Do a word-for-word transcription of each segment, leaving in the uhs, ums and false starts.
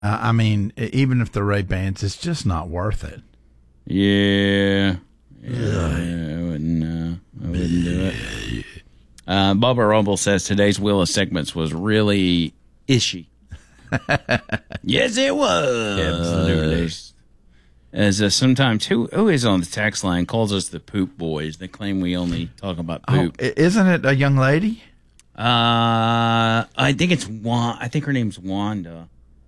Uh, I mean, even if the Ray-Bans, it's just not worth it. Yeah. Yeah, I wouldn't, uh, I wouldn't do it. Uh, Bubba Rumble says today's Wheel of Segments was really ishy. Yes, it was. Absolutely. As uh, sometimes, who who is on the text line calls us the poop boys. They claim we only talk about poop. Oh, isn't it a young lady? Uh, I think it's Wa- I think her name's Wanda.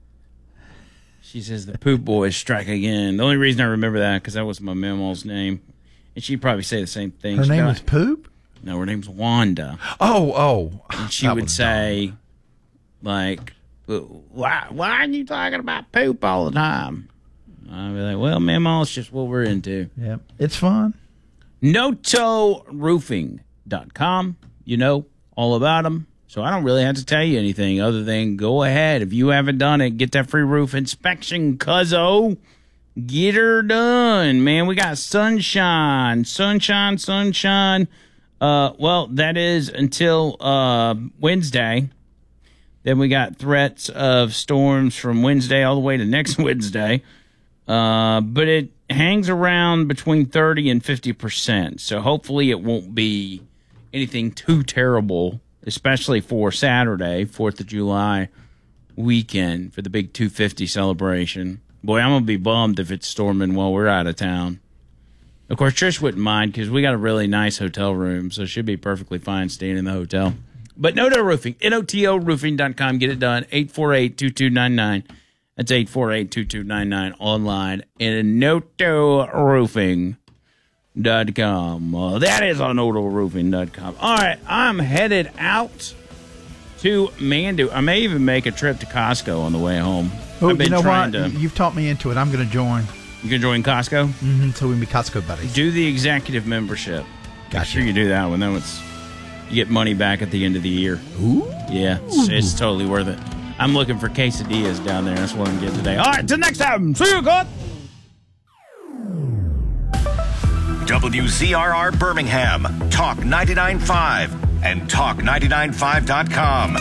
She says the poop boys strike again. The only reason I remember that because that was my mammal's name, and she'd probably say the same thing. Her she name got, was Poop? No, her name's Wanda. Oh, oh. And she would say, dumb. like, why why are you talking about poop all the time? I'd be like, well, Mamaw, it's just what we're into. Yep, it's fun. Noto Roofing dot com. You know all about them. So I don't really have to tell you anything other than go ahead. If you haven't done it, get that free roof inspection, cuzzo. Get her done, man. We got sunshine, sunshine, sunshine. Uh, well, that is until uh, Wednesday. Then we got threats of storms from Wednesday all the way to next Wednesday. Uh, but it hangs around between thirty and fifty percent. So hopefully it won't be anything too terrible, especially for Saturday, fourth of July weekend for the big two fifty celebration. Boy, I'm going to be bummed if it's storming while we're out of town. Of course, Trish wouldn't mind because we got a really nice hotel room, so she'd be perfectly fine staying in the hotel. But Noto Roofing, N O T O roofing dot com. Get it done, eight four eight, two two nine nine. That's eight four eight, two two nine nine online and Noto Roofing dot com. Uh, that is on Noto Roofing dot com. All right, I'm headed out to Mandu. I may even make a trip to Costco on the way home. Oh, I've been you know trying what? to. You've talked me into it. I'm going to join. You can join Costco? Mm-hmm, so we can be Costco buddies. Do the executive membership. Gotcha. Make sure you do that one. Then it's you get money back at the end of the year. Ooh. Yeah, it's, it's totally worth it. I'm looking for quesadillas down there. That's what I'm getting today. All right, till next time. See you, God. W C R R Birmingham, Talk ninety-nine point five, and talk ninety-nine point five dot com.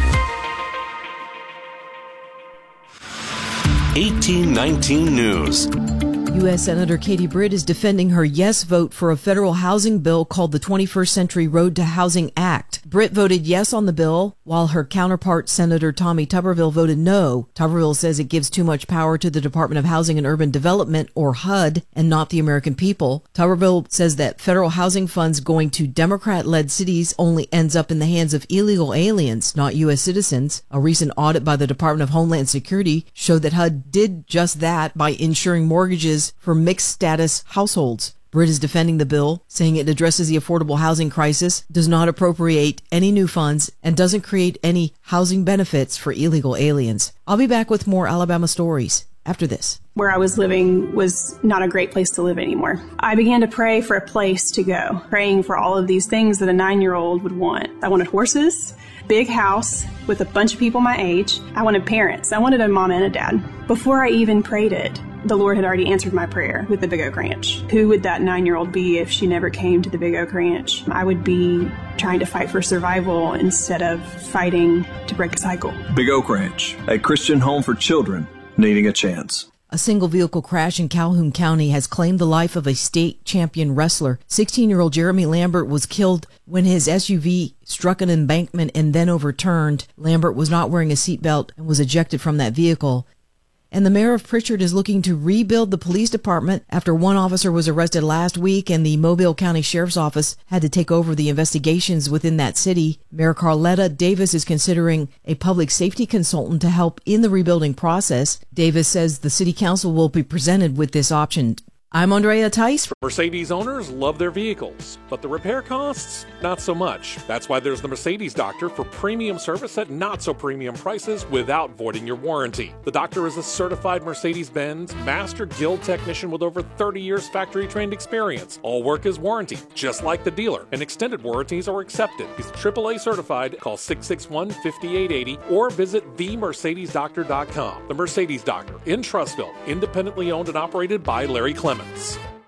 eighteen nineteen News. U S. Senator Katie Britt is defending her yes vote for a federal housing bill called the twenty-first Century Road to Housing Act. Britt voted yes on the bill, while her counterpart, Senator Tommy Tuberville, voted no. Tuberville says it gives too much power to the Department of Housing and Urban Development, or H U D, and not the American people. Tuberville says that federal housing funds going to Democrat-led cities only ends up in the hands of illegal aliens, not U S citizens. A recent audit by the Department of Homeland Security showed that H U D did just that by insuring mortgages for mixed-status households. Britt is defending the bill, saying it addresses the affordable housing crisis, does not appropriate any new funds, and doesn't create any housing benefits for illegal aliens. I'll be back with more Alabama stories after this. Where I was living was not a great place to live anymore. I began to pray for a place to go, praying for all of these things that a nine-year-old would want. I wanted horses, big house with a bunch of people my age. I wanted parents. I wanted a mom and a dad. Before I even prayed it, the Lord had already answered my prayer with the Big Oak Ranch. Who would that nine-year-old be if she never came to the Big Oak Ranch? I would be trying to fight for survival instead of fighting to break a cycle. Big Oak Ranch, a Christian home for children needing a chance. A single vehicle crash in Calhoun County has claimed the life of a state champion wrestler. sixteen-year-old Jeremy Lambert was killed when his S U V struck an embankment and then overturned. Lambert was not wearing a seatbelt and was ejected from that vehicle. And the mayor of Pritchard is looking to rebuild the police department after one officer was arrested last week and the Mobile County Sheriff's Office had to take over the investigations within that city. Mayor Carletta Davis is considering a public safety consultant to help in the rebuilding process. Davis says the city council will be presented with this option. I'm Andrea Tice. Mercedes owners love their vehicles, but the repair costs, not so much. That's why there's the Mercedes Doctor for premium service at not so premium prices without voiding your warranty. The Doctor is a certified Mercedes-Benz Master Guild technician with over thirty years factory trained experience. All work is warranted, just like the dealer, and extended warranties are accepted. He's triple A certified. Call six six one, five eight eight zero or visit the mercedes doctor dot com. The Mercedes Doctor in Trussville, independently owned and operated by Larry Clemens.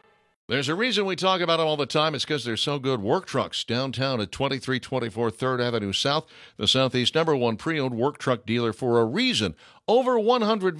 There's a reason we talk about them all the time. It's because they're so good. Work Trucks, downtown at twenty-three twenty-four third Avenue South, the Southeast number one pre-owned work truck dealer for a reason. Over one hundred